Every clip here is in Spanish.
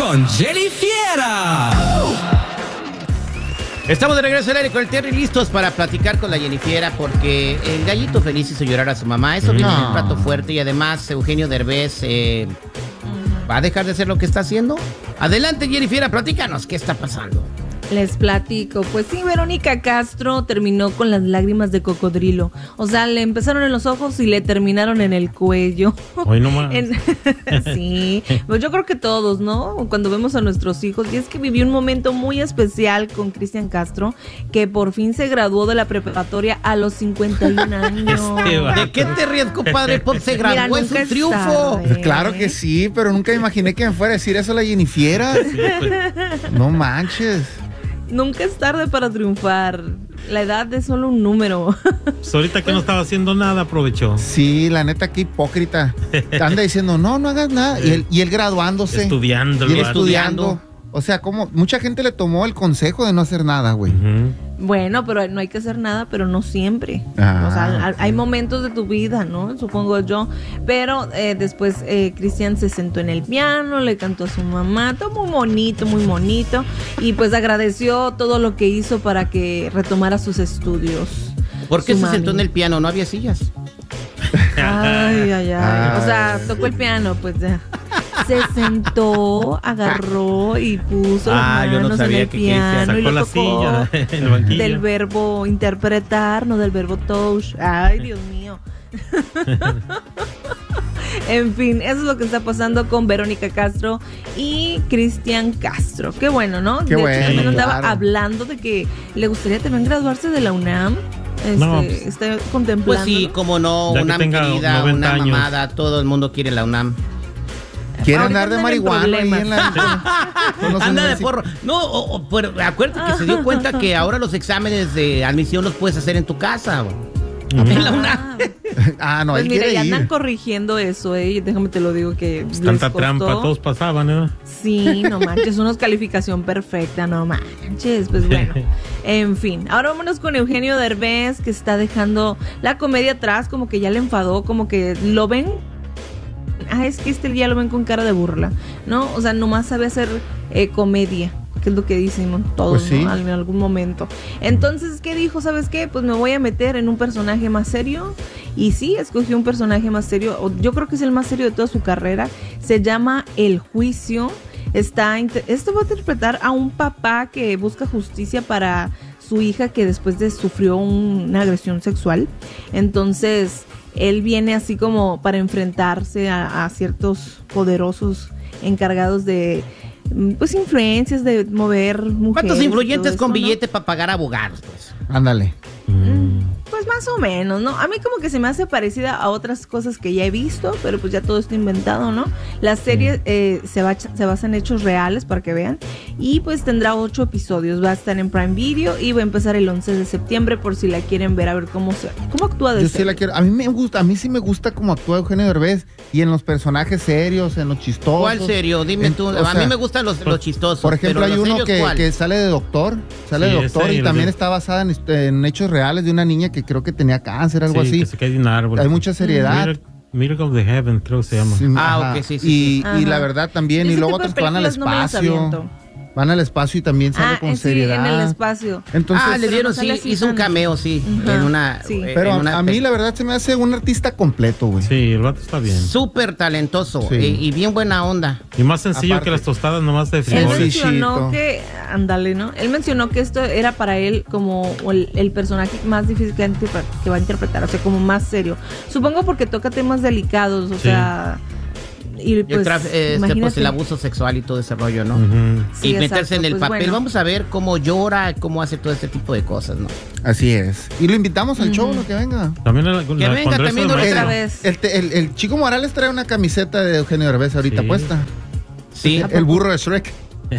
con Jenny Fiera. Estamos de regreso al aire con el Terry, listos para platicar con la Jennifiera, porque el gallito feliz hizo llorar a su mamá. Eso viene en un plato fuerte, y además Eugenio Derbez ¿va a dejar de hacer lo que está haciendo? Adelante, Jennifiera, platícanos, ¿qué está pasando? Les platico. Pues sí, Verónica Castro terminó con las lágrimas de cocodrilo. O sea, le empezaron en los ojos y le terminaron en el cuello. Hoy nomás. Sí, pues yo creo que todos, ¿no? Cuando vemos a nuestros hijos. Y es que viví un momento muy especial con Cristian Castro, que por fin se graduó de la preparatoria a los 51 años. ¿De qué te ríes, compadre? Pues se graduó, es un triunfo. Pues claro que sí, pero nunca imaginé que me fuera a decir eso la Jennifiera. Sí, pues. No manches. Nunca es tarde para triunfar. La edad es solo un número. Pues ahorita que no estaba haciendo nada, aprovechó. Sí, la neta, qué hipócrita. Anda diciendo, no hagas nada. Y él graduándose. Estudiando. Y él estudiando. O sea, como mucha gente le tomó el consejo de no hacer nada, güey. Bueno, pero no hay que hacer nada, pero no siempre. O Ah, sea, hay momentos de tu vida, ¿no? Supongo yo. Pero después Cristian se sentó en el piano, le cantó a su mamá, todo muy bonito. Y pues agradeció todo lo que hizo para que retomara sus estudios. ¿Por qué se sentó en el piano? ¿No había sillas? Ay. O sea, tocó el piano, pues ya. Se sentó, agarró y puso las yo no manos sabía en el que piano sacó y lo la tocó silla en el banquillo. del verbo interpretar, no del verbo touch. Ay, Dios mío. En fin, eso es lo que está pasando con Verónica Castro y Cristian Castro. Qué bueno, ¿no? Qué de bueno, hecho, también andaba claro. hablando de que le gustaría también graduarse de la UNAM. No, Está contemplando. Pues sí, como no, Ya que una tenga querida, 90 una años. mamada, todo el mundo quiere la UNAM. Quiere Ahorita andar de andan en marihuana ahí en la... con los Anda de universi- porro. No, pero acuérdate que se dio cuenta que ahora los exámenes de admisión los puedes hacer en tu casa. En la UNAM. No, Pues él mira, quiere ya andan ir. corrigiendo eso, déjame te lo digo que les Tanta costó. trampa, todos pasaban, ¿eh? Sí, no manches, unos calificación perfecta, no manches, pues bueno. En fin, ahora vámonos con Eugenio Derbez, que está dejando la comedia atrás, como que ya le enfadó, como que lo ven. Es que este día lo ven con cara de burla, ¿no? O sea, nomás sabe hacer comedia, que es lo que decimos todos, Pues sí. ¿no? En algún momento. Entonces, ¿qué dijo? ¿Sabes qué? Pues me voy a meter en un personaje más serio. Y sí, escogió un personaje más serio. Yo creo que es el más serio de toda su carrera. Se llama El Juicio. Esto va a interpretar a un papá que busca justicia para su hija que después sufrió una agresión sexual. Entonces, él viene así como para enfrentarse a ciertos poderosos encargados de, pues, influencias de mover mujeres. ¿Cuántos y influyentes todo con eso, ¿no? billete para pagar abogados, pues? Ándale. Pues más o menos, ¿no? A mí como que se me hace parecida a otras cosas que ya he visto, pero pues ya todo está inventado, ¿no? La serie se basa en hechos reales, para que vean, y pues tendrá 8 episodios, va a estar en Prime Video y va a empezar el 11 de septiembre por si la quieren ver, a ver cómo actúa de Yo sí la quiero. A mí sí me gusta cómo actúa Eugenio Derbez. Y en los personajes serios, en los chistosos. ¿Cuál serio? Dime tú. A mí me gustan los chistosos. Por ejemplo, pero hay los uno serios, ¿cuál? que sale de doctor. Sale Sí, de doctor ese, y el también de- está basada en hechos reales de una niña que creo que tenía cáncer, algo Sí, así. que se cae de un árbol. Hay mucha seriedad. Miracle of the Heaven, creo que se llama. Sí, Ah, ajá. ok, sí. Y la verdad también. Ese Y luego tipo de otros que van al películas no me las espacio. aviento. Van al espacio y también sale con sí, seriedad. en el espacio. Entonces, le dieron, no sale sí, así hizo un tan- cameo, sí, Ajá, en una... sí. pero en una a mí la verdad se me hace un artista completo, güey. Sí, el vato está bien. Súper talentoso Sí. y bien buena onda. Y más sencillo Aparte. que las tostadas nomás de Él frijoles. Sí. mencionó Sencillito. que, ándale, ¿no? Él mencionó que esto era para él como el personaje más difícil que va a interpretar, o sea, como más serio. Supongo porque toca temas delicados, o Sí. sea, y Y pues, pues imagínate. el abuso sexual y todo ese rollo, ¿no? Ujú. Sí, Y meterse exacto, en el pues papel. bueno. Vamos a ver cómo llora, cómo hace todo este tipo de cosas, ¿no? Así es. Y lo invitamos al show, ¿no? Que venga. También la venga, Congreso también del otra Maestro. vez. El Chico Morales trae una camiseta de Eugenio Derbez ahorita Sí. puesta. Sí. El burro de Shrek.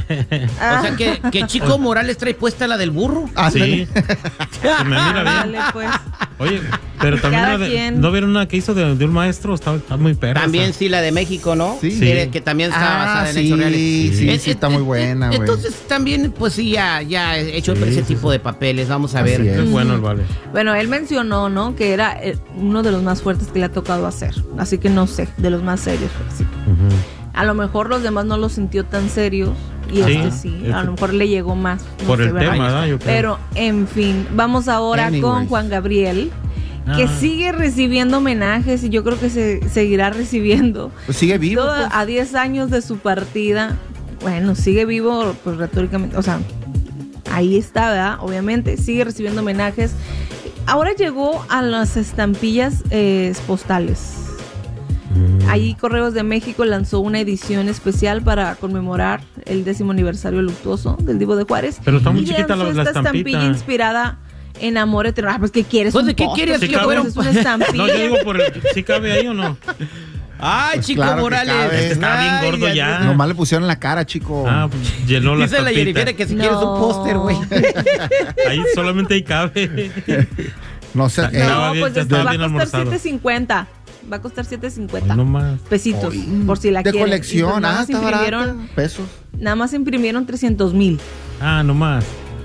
O sea que Chico Morales trae puesta la del burro. Sí. Se me mira bien. Dale, pues. Oye, pero también Cada quien. ¿no vieron una que hizo de un maestro? Está muy perra. También esa. sí, la de México, ¿no? Sí. Que también está basada en hechos reales. Sí, está muy buena, güey. Entonces también, pues sí, ya he hecho Sí, ese sí, tipo de papeles. Vamos a Así ver. es. Es bueno el vale. Bueno, él mencionó, ¿no? Que era uno de los más fuertes que le ha tocado hacer. Así que no sé, de los más serios. Pues, sí. A lo mejor los demás no los sintió tan serios y Sí, sí, este- a lo mejor le llegó más. no Por sé, el ¿verdad? tema, ¿verdad? Yo creo. Pero, en fin, vamos ahora Anyways. con Juan Gabriel, que Ah. sigue recibiendo homenajes y yo creo que se seguirá recibiendo. Pues sigue vivo. Todo- Pues. A 10 años de su partida, bueno, sigue vivo, pues retóricamente, o sea, ahí está, ¿verdad? Obviamente, sigue recibiendo homenajes. Ahora llegó a las estampillas postales. Ahí Correos de México lanzó una edición especial para conmemorar el 10º aniversario luctuoso del Divo de Juárez. Pero está muy Y chiquita lanzó la esta estampita. estampilla inspirada en Amor Eterno. Ah, pues ¿qué quieres? Pues, un ¿de qué póster, quieres que pues, fuera un- es una estampilla. No, yo digo por el... ¿Sí cabe ahí o no? Ay, Pues Chico claro que Morales. cabe. Este está bien gordo Ay, ya. Nomás le pusieron la cara, chico. Ah, pues, llenó la Dice la estampita. Jennifer que si quieres un póster, güey. Ahí solamente ahí cabe. No sé. Estaba No, bien, pues estaba va a bien costar almorzado. $7.50. Va a costar $7.50. No más. Pesitos, por si la de quieren. Y colección. pues nada más Está barata. imprimieron- Pesos. Nada más imprimieron 300,000. Ah, no más.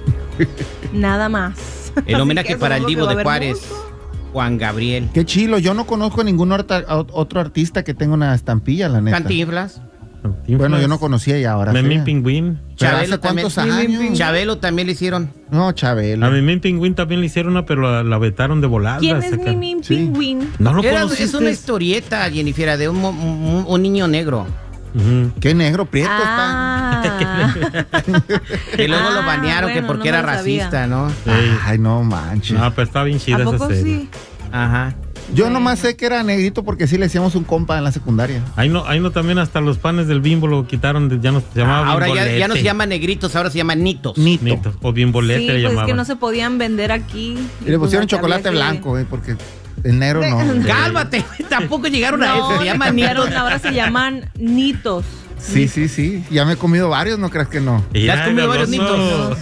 Nada más. El Así homenaje que para el supongo que Divo va a de haber Juárez, mucho. Juan Gabriel. Qué chilo. Yo no conozco a ningún otro artista que tenga una estampilla, la neta. Cantinflas. Bueno, yo no conocía y ahora. Memín sí. Pingüín. ¿Pero Chabelo hace cuántos también. años? Chabelo también le hicieron. No, Chabelo. A Memín Pingüín también le hicieron una, pero la vetaron de volada. ¿Quién es saca- Mimín Sí. Pingüín? No lo Es conociste. una historieta, Jennifer, de un niño negro. Ujú. Qué negro, prieto Ah. Que luego lo Ah, banearon que bueno, porque no era me lo sabía. racista, ¿no? está. Ey. Ay, no manches. No, pero está bien chida ¿A esa poco serie. sí? Ajá. Yo nomás sé que era negrito porque sí le hacíamos un compa en la secundaria. Ahí no también hasta los panes del Bimbo lo quitaron, ya no se llamaba Ahora Bimbolete. ya no se llama negritos, ahora se llama nitos. Nito, o Bimbolete Sí, le pues es llamaban. que no se podían vender aquí. Y le pusieron pues había chocolate que- blanco, porque el negro no. Cálmate, tampoco llegaron a eso, No, se llama cambiaron, nitos. ahora se llaman nitos. Sí, sí, sí. Ya me he comido varios, no creas que no. Mira, ¿Ya has comido varios goloso.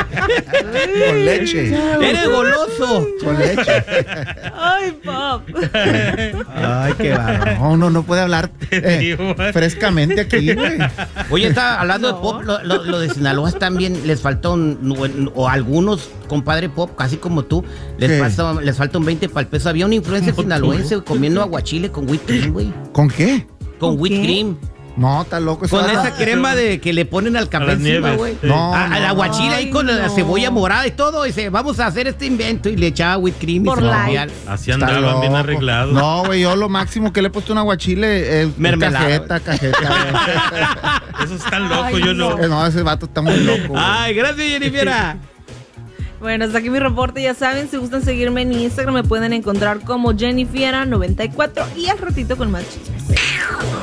Con leche. Eres goloso. Con leche. Ay, pop. Ay, qué bárbaro. No, uno no puede hablar Digo, frescamente aquí, güey. Oye, está hablando No. de pop, lo de Sinaloa también les falta o algunos, compadre pop, casi como tú, ¿Qué? les falta un 20 para el peso. Había un influencer Como tú. sinaloense comiendo aguachile con whipped cream, güey. ¿Con qué? Con ¿Con whipped qué? cream. No, está loco. eso Con da- esa crema de que le ponen al café las encima, nieves. güey. Sí. No, Al aguachile ahí Ay, con la no. cebolla morada y todo. Y dice, vamos a hacer este invento. Y le echaba whipped cream y Por se lo like. comía. Así Está andaban bien loco. arreglados. No, güey, yo lo máximo que le he puesto un aguachile es Mermelada. cajeta. Eso es tan loco, Ay, yo no. No, ese vato está muy loco. güey. Ay, gracias, Jennifer. Bueno, hasta aquí mi reporte. Ya saben, si gustan seguirme en Instagram, me pueden encontrar como Jennifiera94 y al ratito con más chismes.